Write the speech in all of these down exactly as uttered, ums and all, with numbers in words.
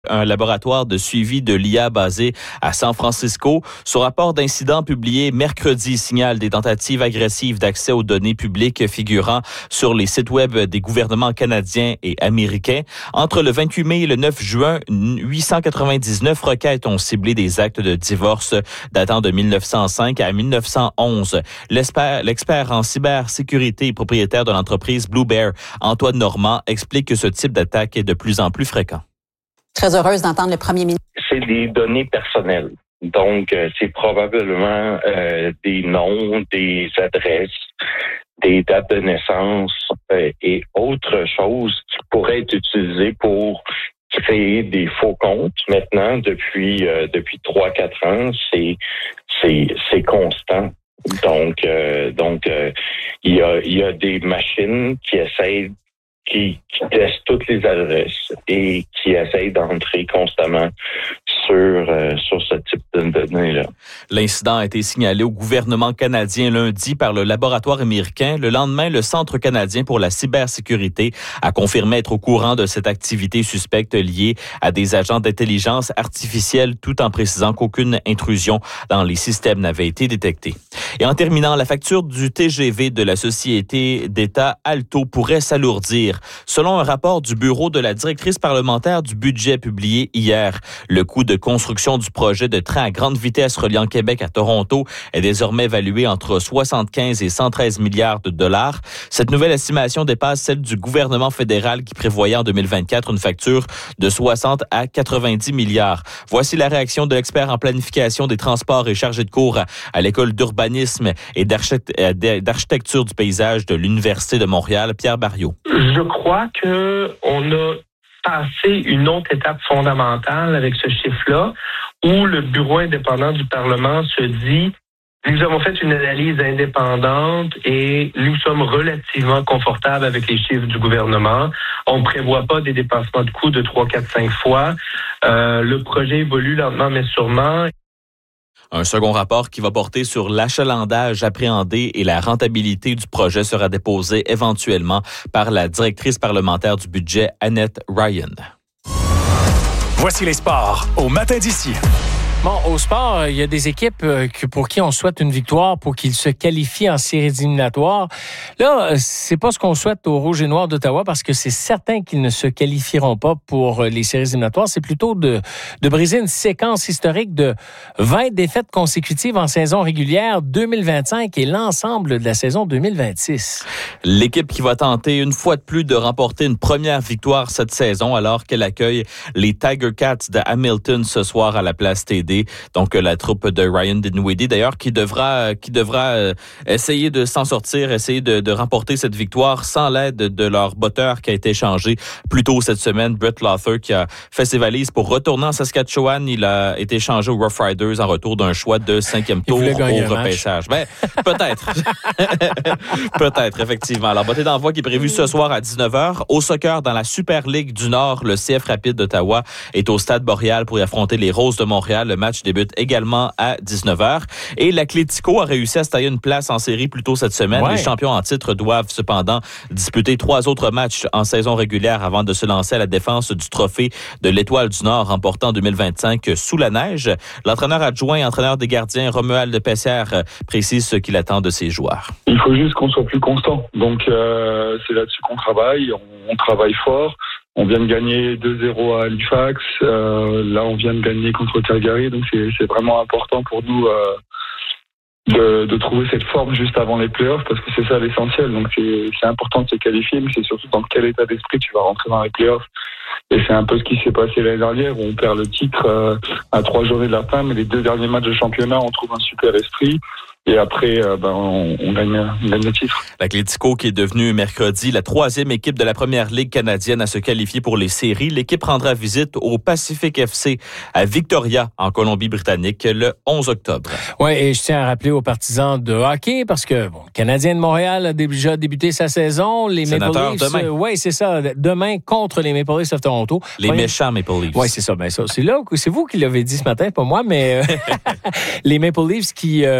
Un laboratoire de suivi de l'I A basé à San Francisco. Son rapport d'incident publié mercredi signale des tentatives agressives d'accès aux données publiques figurant sur les sites web des gouvernements canadiens et américains. Entre le vingt-huit mai et le neuf juin, huit cent quatre-vingt-dix-neuf requêtes ont ciblé des actes de divorce datant de mille neuf cent cinq à mille neuf cent onze. L'expert, l'expert en cybersécurité et propriétaire de l'entreprise Blue Bear, Antoine Normand, explique que ce type d'attaque est de plus en plus fréquent. Très heureuse d'entendre le premier ministre. C'est des données personnelles. Donc, euh, c'est probablement euh, des noms, des adresses, des dates de naissance euh, et autres choses qui pourraient être utilisées pour créer des faux comptes. Maintenant, depuis euh, depuis trois quatre ans, c'est c'est c'est constant. Donc euh, donc euh, il y a il y a des machines qui essayent Qui, qui testent toutes les adresses et qui essayent d'entrer constamment sur, euh, sur ce type de données-là. L'incident a été signalé au gouvernement canadien lundi par le laboratoire américain. Le lendemain, le Centre canadien pour la cybersécurité a confirmé être au courant de cette activité suspecte liée à des agents d'intelligence artificielle, tout en précisant qu'aucune intrusion dans les systèmes n'avait été détectée. Et en terminant, la facture du T G V de la société d'État Alto pourrait s'alourdir. Selon un rapport du bureau de la directrice parlementaire du budget publié hier, le coût de construction du projet de train à grande vitesse reliant Québec à Toronto est désormais évalué entre soixante-quinze et cent treize milliards de dollars. Cette nouvelle estimation dépasse celle du gouvernement fédéral qui prévoyait en deux mille vingt-quatre une facture de soixante à quatre-vingt-dix milliards. Voici la réaction de l'expert en planification des transports et chargé de cours à l'école d'urbanisme et d'architecture du paysage de l'Université de Montréal, Pierre Barriot. Je crois que on a passé une autre étape fondamentale avec ce chiffre-là, où le bureau indépendant du Parlement se dit « Nous avons fait une analyse indépendante et nous sommes relativement confortables avec les chiffres du gouvernement. On ne prévoit pas des dépassements de coûts de trois, quatre, cinq fois. Euh, le projet évolue lentement mais sûrement. » Un second rapport qui va porter sur l'achalandage appréhendé et la rentabilité du projet sera déposé éventuellement par la directrice parlementaire du budget, Annette Ryan. Voici les sports au matin d'ici. Bon, au sport, il y a des équipes pour qui on souhaite une victoire pour qu'ils se qualifient en séries éliminatoires. Là, c'est pas ce qu'on souhaite aux Rouges et Noirs d'Ottawa parce que c'est certain qu'ils ne se qualifieront pas pour les séries éliminatoires. C'est plutôt de, de briser une séquence historique de vingt défaites consécutives en saison régulière deux mille vingt-cinq et l'ensemble de la saison deux mille vingt-six. L'équipe qui va tenter une fois de plus de remporter une première victoire cette saison alors qu'elle accueille les Tiger Cats de Hamilton ce soir à la Place T D. Donc la troupe de Ryan Dinwiddie d'ailleurs qui devra qui devra euh, essayer de s'en sortir, essayer de, de remporter cette victoire sans l'aide de leur botteur qui a été échangé plus tôt cette semaine, Brett Lawther, qui a fait ses valises pour retourner en Saskatchewan. Il a été échangé aux Rough Riders en retour d'un choix de cinquième tour au repêchage. Ben, peut-être. peut-être, effectivement. Alors, botté d'envoi qui est prévu ce soir à dix-neuf heures. Au soccer, dans la Super Ligue du Nord, le C F Rapide d'Ottawa est au Stade Boréal pour y affronter les Roses de Montréal. Le match débute également à dix-neuf heures. Et l'Atlético a réussi à se tailler une place en série plus tôt cette semaine. Ouais. Les champions en titre doivent cependant disputer trois autres matchs en saison régulière avant de se lancer à la défense du trophée de l'Étoile du Nord remporté en deux mille vingt-cinq sous la neige. L'entraîneur adjoint et entraîneur des gardiens, Romuald Pessière, précise ce qu'il attend de ses joueurs. Il faut juste qu'on soit plus constant. Donc, euh, c'est là-dessus qu'on travaille. On, on travaille fort. On vient de gagner deux zéro à Halifax. Euh, là, on vient de gagner contre Calgary. Donc, c'est, c'est vraiment important pour nous euh, de, de trouver cette forme juste avant les playoffs parce que c'est ça l'essentiel. Donc, c'est, c'est important de se qualifier, mais c'est surtout dans quel état d'esprit tu vas rentrer dans les playoffs. Et c'est un peu ce qui s'est passé l'année dernière où on perd le titre euh, à trois journées de la fin, mais les deux derniers matchs de championnat, on trouve un super esprit. Et après, euh, ben, on, on, gagne, on gagne le titre. L'Atlético qui est devenu mercredi la troisième équipe de la Première Ligue canadienne à se qualifier pour les séries. L'équipe rendra visite au Pacific F C à Victoria, en Colombie-Britannique, le onze octobre. Oui, et je tiens à rappeler aux partisans de hockey, parce que bon, le Canadien de Montréal a déjà débuté sa saison. Les Maple Leafs, demain. Euh, oui, c'est ça. Demain, contre les Maple Leafs of Toronto. Les Premier... méchants Maple Leafs. Oui, c'est ça. Ben, ça. C'est là, c'est vous qui l'avez dit ce matin, pas moi, mais euh, les Maple Leafs qui euh, ont des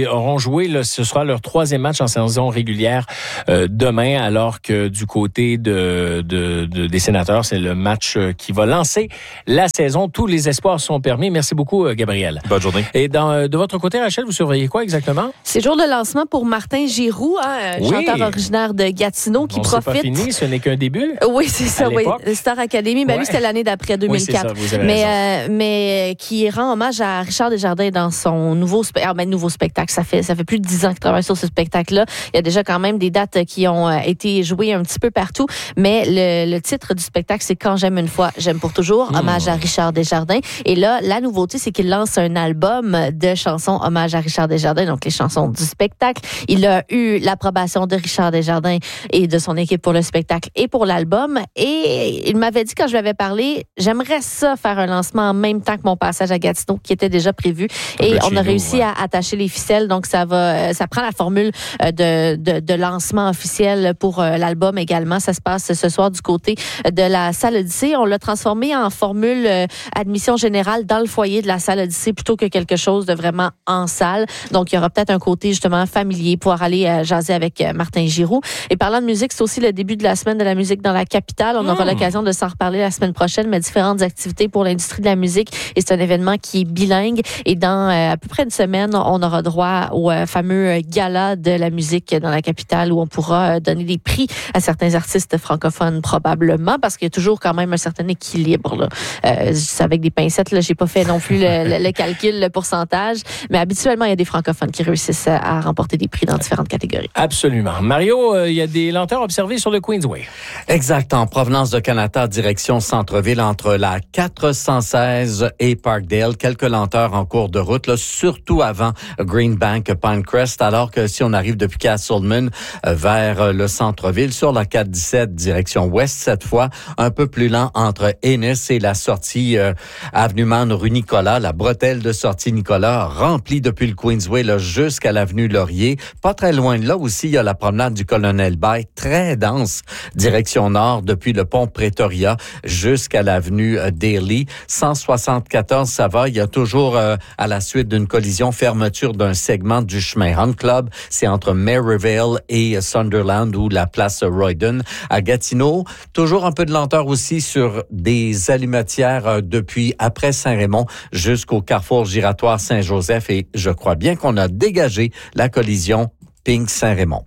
qui auront joué, là, ce sera leur troisième match en saison régulière euh, demain, alors que du côté de, de, de des Sénateurs, c'est le match qui va lancer la saison. Tous les espoirs sont permis. Merci beaucoup, Gabriel. Bonne journée. Et dans, de votre côté, Rachel, vous surveillez quoi exactement? C'est jour de lancement pour Martin Giroux, hein, oui. chanteur originaire de Gatineau, qui bon, profite. C'est pas fini, ce n'est qu'un début. Oui, c'est ça, oui. Star Academy, ben ouais. lui, c'était l'année d'après deux mille quatre. Oui, c'est ça, vous avez mais, raison. euh, mais qui rend hommage à Richard Desjardins dans son nouveau, spe- ah, ben, nouveau spectacle. Ça fait, ça fait plus de dix ans qu'il travaille sur ce spectacle-là. Il y a déjà quand même des dates qui ont euh, été jouées un petit peu partout, mais le, le titre du spectacle, c'est Quand j'aime une fois, j'aime pour toujours, hommage mmh. à Richard Desjardins. Et là, la nouveauté, c'est qu'il lance un album de chansons hommage à Richard Desjardins, donc les chansons du spectacle. Il a eu l'approbation de Richard Desjardins et de son équipe pour le spectacle et pour l'album. Et il m'avait dit, quand je lui avais parlé, j'aimerais ça faire un lancement en même temps que mon passage à Gatineau, qui était déjà prévu. Et on a réussi nous, ouais. à attacher les ficelles, donc ça va, ça prend la formule de, de, de lancement officiel pour l'album également. Ça se passe ce soir du côté de la Salle Odyssée. On l'a transformé en formule admission générale dans le foyer de la Salle Odyssée plutôt que quelque chose de vraiment en salle. Donc, il y aura peut-être un côté justement familier, pouvoir aller euh, jaser avec euh, Martin Giroux. Et parlant de musique, c'est aussi le début de la semaine de la musique dans la capitale. On mmh. aura l'occasion de s'en reparler la semaine prochaine, mais différentes activités pour l'industrie de la musique. Et c'est un événement qui est bilingue. Et dans euh, à peu près une semaine, on aura droit au euh, fameux gala de la musique dans la capitale où on pourra euh, donner des prix à certains artistes francophones probablement, parce qu'il y a toujours quand même un certain équilibre. Là. Euh, avec des pincettes, là, j'ai pas fait non plus le, le, le calcul, le pourcentage, mais habituellement, il y a des francophones qui réussissent à remporter des prix dans différentes catégories. Absolument. Mario, euh, il y a des lenteurs observées sur le Queensway. Exact. En provenance de Canada, direction centre-ville, entre la quatre cent seize et Parkdale. Quelques lenteurs en cours de route, là, surtout avant Greenbank, Pinecrest, alors que si on arrive depuis Castleman euh, vers le centre-ville, sur la quatre dix-sept, direction ouest, cette fois, un peu plus lent entre Ennis et la sortie euh, Avenue Man, rue Nicolas, la bretelle de sortie Nicolas, remplie depuis le Queensway là, jusqu'à l'avenue Laurier. Pas très loin de là aussi, il y a la promenade du Colonel Bay, très dense, direction nord, depuis le pont Pretoria jusqu'à l'avenue Daly. cent soixante-quatorze, ça va, il y a toujours, euh, à la suite d'une collision, fermeture d'un segment du chemin Hunt Club. C'est entre Maryvale et Sunderland ou la place Royden. À Gatineau, toujours un peu de lenteur aussi sur des allumetières euh, depuis après Saint-Raymond jusqu'au carrefour giratoire Saint-Joseph, et je crois bien qu'on a dégagé la collision Pink-Saint-Raymond.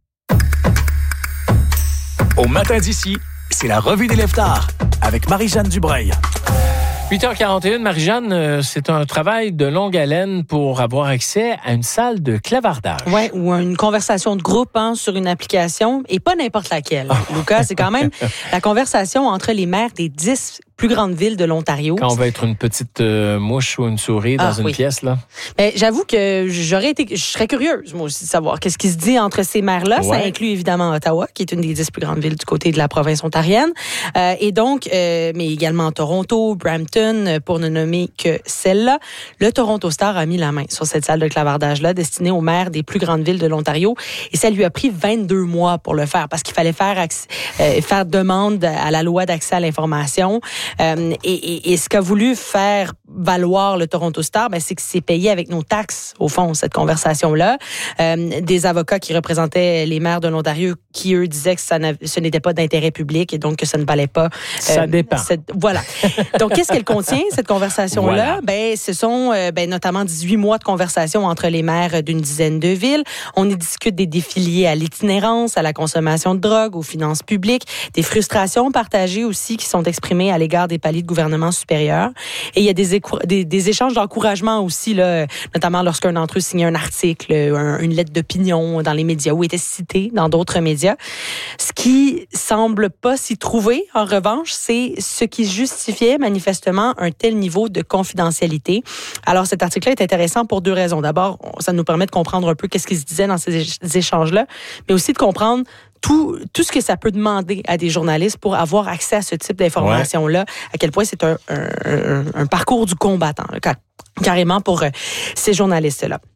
Au matin d'ici, c'est la revue des lève-tard avec Marie-Jeanne Dubreuil. huit heures quarante et un, Marie-Jeanne, c'est un travail de longue haleine pour avoir accès à une salle de clavardage. Oui, ou une conversation de groupe hein, sur une application, et pas n'importe laquelle. Lucas, c'est quand même la conversation entre les maires des dix plus grandes villes de l'Ontario. Quand on va être une petite euh, mouche ou une souris dans ah, une oui. pièce, là. Ben, j'avoue que j'aurais été, je serais curieuse, moi aussi, de savoir qu'est-ce qui se dit entre ces maires-là. Ouais. Ça inclut évidemment Ottawa, qui est une des dix plus grandes villes du côté de la province ontarienne. Euh, et donc, euh, mais également Toronto, Brampton, pour ne nommer que celle-là. Le Toronto Star a mis la main sur cette salle de clavardage-là, destinée aux maires des plus grandes villes de l'Ontario. Et ça lui a pris vingt-deux mois pour le faire, parce qu'il fallait faire, accès, euh, faire demande à la loi d'accès à l'information. Euh, et, et, et ce qu'a voulu faire valoir le Toronto Star, ben, c'est que c'est payé avec nos taxes, au fond, cette conversation-là. Euh, des avocats qui représentaient les maires de l'Ontario, qui, eux, disaient que ça ce n'était pas d'intérêt public et donc que ça ne valait pas... Euh, ça dépend. Cette, voilà. Donc, qu'est-ce qu'elle contient, cette conversation-là? Voilà. Ben, ce sont euh, ben, notamment dix-huit mois de conversation entre les maires d'une dizaine de villes. On y discute des défis liés à l'itinérance, à la consommation de drogue, aux finances publiques, des frustrations partagées aussi qui sont exprimées à l'égard des paliers de gouvernement supérieur. Et il y a des, écou- des, des échanges d'encouragement aussi, là, notamment lorsqu'un d'entre eux signait un article, un, une lettre d'opinion dans les médias ou était cité dans d'autres médias. Ce qui semble pas s'y trouver, en revanche, c'est ce qui justifiait manifestement un tel niveau de confidentialité. Alors, cet article-là est intéressant pour deux raisons. D'abord, ça nous permet de comprendre un peu qu'est-ce qui se disait dans ces échanges-là, mais aussi de comprendre Tout, tout ce que ça peut demander à des journalistes pour avoir accès à ce type d'informations-là, ouais. à quel point c'est un, un, un, un parcours du combattant, là, carrément pour euh, ces journalistes-là.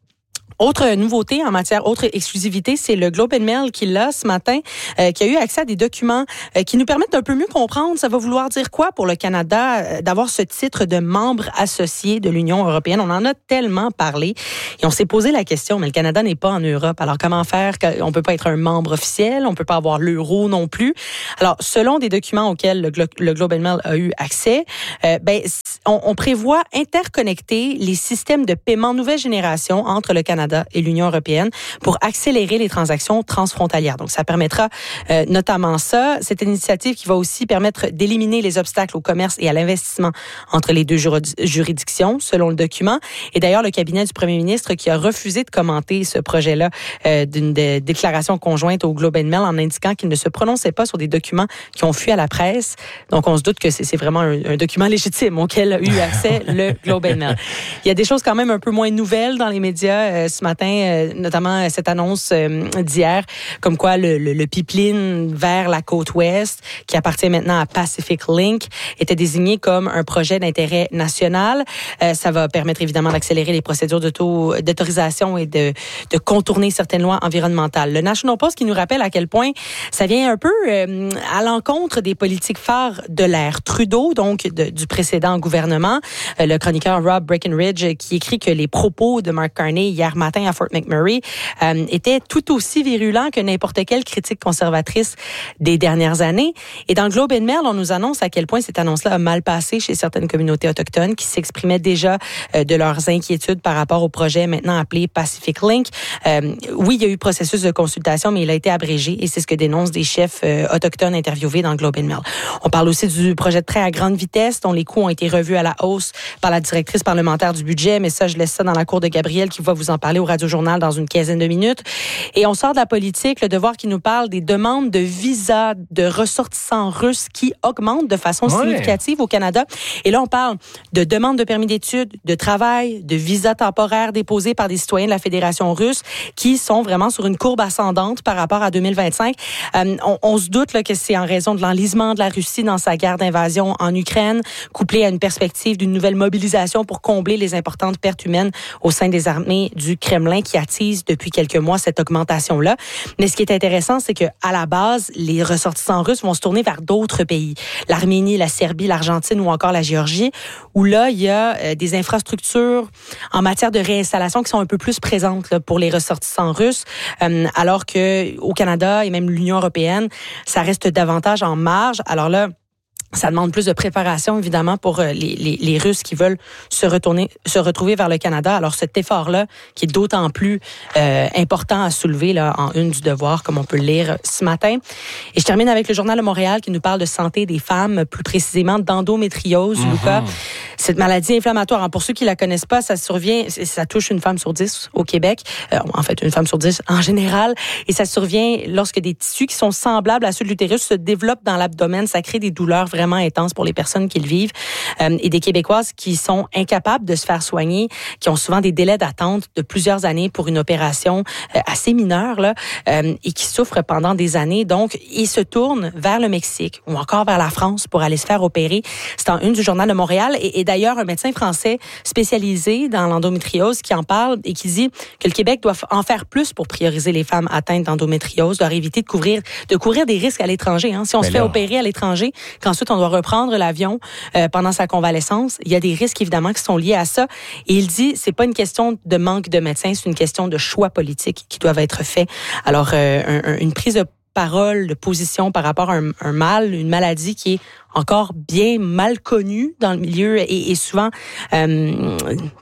Autre nouveauté en matière, autre exclusivité, c'est le Globe and Mail qui l'a ce matin, euh, qui a eu accès à des documents euh, qui nous permettent d'un peu mieux comprendre. Ça va vouloir dire quoi pour le Canada euh, d'avoir ce titre de membre associé de l'Union européenne. On en a tellement parlé et on s'est posé la question, mais le Canada n'est pas en Europe. Alors comment faire? On peut pas être un membre officiel, on peut pas avoir l'euro non plus. Alors selon des documents auxquels le, Glo- le Globe and Mail a eu accès, euh, ben on, on prévoit interconnecter les systèmes de paiement nouvelle génération entre le Canada et l'Union européenne pour accélérer les transactions transfrontalières. Donc, ça permettra euh, notamment ça. C'est une initiative qui va aussi permettre d'éliminer les obstacles au commerce et à l'investissement entre les deux juridictions, selon le document. Et d'ailleurs, le cabinet du premier ministre qui a refusé de commenter ce projet-là euh, d'une de, déclaration conjointe au Globe and Mail en indiquant qu'il ne se prononçait pas sur des documents qui ont fui à la presse. Donc, on se doute que c'est, c'est vraiment un, un document légitime auquel a eu accès le Globe and Mail. Il y a des choses quand même un peu moins nouvelles dans les médias euh, ce matin, euh, notamment cette annonce euh, d'hier, comme quoi le, le, le pipeline vers la côte ouest, qui appartient maintenant à Pacific Link, était désigné comme un projet d'intérêt national. Euh, ça va permettre évidemment d'accélérer les procédures d'auto, d'autorisation et de, de contourner certaines lois environnementales. Le National Post qui nous rappelle à quel point ça vient un peu euh, à l'encontre des politiques phares de l'ère Trudeau, donc de, du précédent gouvernement. Euh, le chroniqueur Rob Breckenridge qui écrit que les propos de Mark Carney hier matin à Fort McMurray euh, était tout aussi virulent que n'importe quelle critique conservatrice des dernières années. Et dans le Globe and Mail, on nous annonce à quel point cette annonce-là a mal passé chez certaines communautés autochtones qui s'exprimaient déjà euh, de leurs inquiétudes par rapport au projet maintenant appelé Pacific Link. Euh, oui, il y a eu processus de consultation, mais il a été abrégé et c'est ce que dénoncent des chefs euh, autochtones interviewés dans le Globe and Mail. On parle aussi du projet de train à grande vitesse dont les coûts ont été revus à la hausse par la directrice parlementaire du budget, mais ça, je laisse ça dans la cour de Gabriel qui va vous en parler au Radio-Journal dans une quinzaine de minutes. Et on sort de la politique, le Devoir qui nous parle des demandes de visa de ressortissants russes qui augmentent de façon ouais. significative au Canada. Et là, on parle de demandes de permis d'études, de travail, de visas temporaires déposés par des citoyens de la Fédération russe qui sont vraiment sur une courbe ascendante par rapport à deux mille vingt-cinq. Euh, on, on se doute là, que c'est en raison de l'enlisement de la Russie dans sa guerre d'invasion en Ukraine, couplé à une perspective d'une nouvelle mobilisation pour combler les importantes pertes humaines au sein des armées du Kremlin qui attise depuis quelques mois cette augmentation-là. Mais ce qui est intéressant, c'est que à la base, les ressortissants russes vont se tourner vers d'autres pays, l'Arménie, la Serbie, l'Argentine ou encore la Géorgie, où là, il y a euh, des infrastructures en matière de réinstallation qui sont un peu plus présentes là, pour les ressortissants russes, euh, alors que au Canada et même l'Union européenne, ça reste davantage en marge. Alors là, ça demande plus de préparation, évidemment, pour les, les, les Russes qui veulent se retourner, se retrouver vers le Canada. Alors, cet effort-là, qui est d'autant plus euh, important à soulever là, en une du Devoir, comme on peut le lire ce matin. Et je termine avec le Journal de Montréal qui nous parle de santé des femmes, plus précisément d'endométriose, mm-hmm. Lucas. Cette maladie inflammatoire, hein, pour ceux qui la connaissent pas, ça survient, ça touche une femme sur dix au Québec. Euh, en fait, une femme sur dix en général. Et ça survient lorsque des tissus qui sont semblables à ceux de l'utérus se développent dans l'abdomen. Ça crée des douleurs vraiment intenses pour les personnes qui le vivent. Euh, et des Québécoises qui sont incapables de se faire soigner, qui ont souvent des délais d'attente de plusieurs années pour une opération euh, assez mineure, là, euh, et qui souffrent pendant des années. Donc, ils se tournent vers le Mexique ou encore vers la France pour aller se faire opérer. C'est en une du Journal de Montréal. Et, et d'ailleurs, un médecin français spécialisé dans l'endométriose qui en parle et qui dit que le Québec doit en faire plus pour prioriser les femmes atteintes d'endométriose, doit éviter de couvrir, de courir des risques à l'étranger. Hein. Si on Mais se là... fait opérer à l'étranger, qu'ensuite on doit reprendre l'avion euh, pendant sa convalescence, il y a des risques évidemment qui sont liés à ça. Et il dit, c'est pas une question de manque de médecins, c'est une question de choix politiques qui doivent être faits. Alors, euh, un, un, une prise de parole, de position par rapport à un, un mal, une maladie qui est encore bien mal connue dans le milieu et, et souvent euh,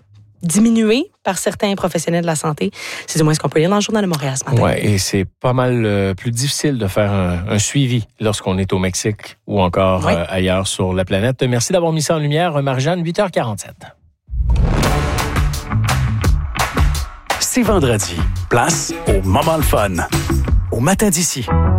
diminuée par certains professionnels de la santé. C'est du moins ce qu'on peut lire dans le Journal de Montréal ce matin. Oui, et c'est pas mal euh, plus difficile de faire un, un suivi lorsqu'on est au Mexique ou encore oui. euh, ailleurs sur la planète. Merci d'avoir mis ça en lumière, Marie-Jeanne, huit heures quarante-sept. C'est vendredi. Place au moment le fun. Au matin d'ici.